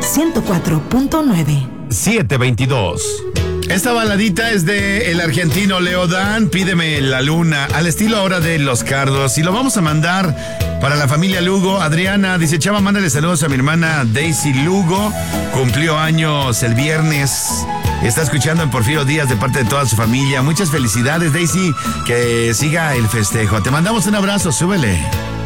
104.9. 722. Esta baladita es de el argentino Leodán, Pídeme la luna, al estilo ahora de Los Cardos. Y lo vamos a mandar para la familia Lugo. Adriana dice, Chava, mándale saludos a mi hermana Daisy Lugo. Cumplió años el viernes. Está escuchando en Porfirio Díaz de parte de toda su familia. Muchas felicidades, Daisy. Que siga el festejo. Te mandamos un abrazo, súbele.